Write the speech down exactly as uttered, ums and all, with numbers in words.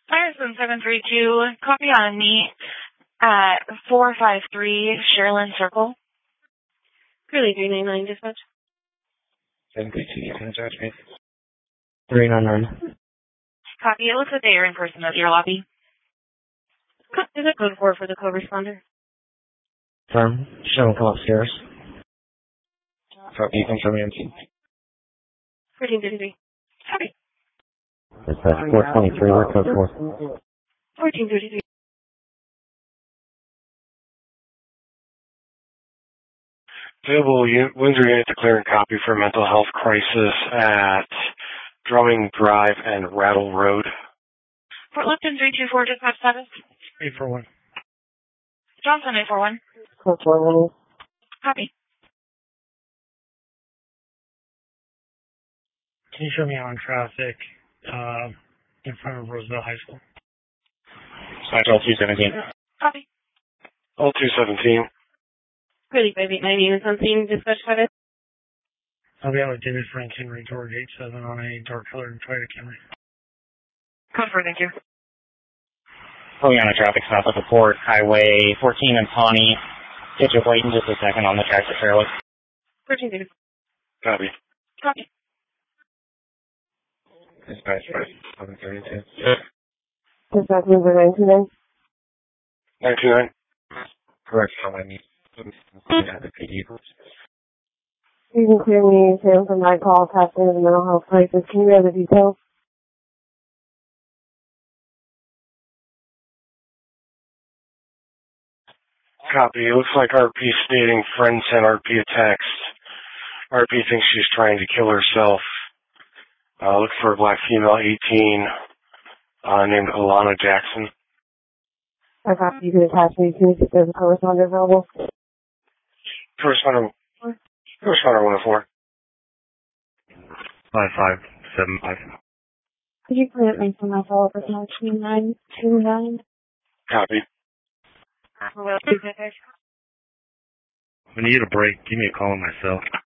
Ryerson seven three two, copy on me at four five three Sherilyn Circle. Curly three nine nine, dispatch. seven three two, you can judge me. three nine nine. Copy, it looks like they are in person at your lobby. Is it code four for the co-responder? Firm. Show him come upstairs. Copy, confirm M T. fourteen thirty-three. Copy. Dispatch four twenty-three, we're code four. fourteen thirty-three. Available Windsor unit declaring copy for mental health crisis at Drumming Drive and Rattle Road. Fort Lipton three two four, dispatch status. eight four one. Johnson eight four one. Code four. Copy. Can you show me on traffic uh, in front of Roseville High School? Slash L two seventeen. Copy. L two seventeen. Curly five eight nine, units on scene, dispatch status. I'll be able to David Frank Henry, George eight seven on a dark colored Toyota Camry. Confirm, thank you. Pulling on a traffic stop at the Port Highway fourteen and Pawnee. Get you wait in just a second on the tractor trailer. fourteen thirty-three. Copy. Copy. Dispatch seven thirty-two. Dispatch number nine two nine. nine two nine. Correct, how I need. Yeah, the P D. You can clear me, Sam, from my call, passing the mental health crisis. Can you read the details? Copy. It looks like R P stating friend sent R P a text. R P thinks she's trying to kill herself. Uh, look for a black female, eighteen, uh, named Alana Jackson. I copy. You can attach me to see if there's a correspondent available. Correspondent, correspondent one oh four. five five seven five. Could you put me for my follow-up with two nine two nine? Copy. When you get a break, give me a call on my cell.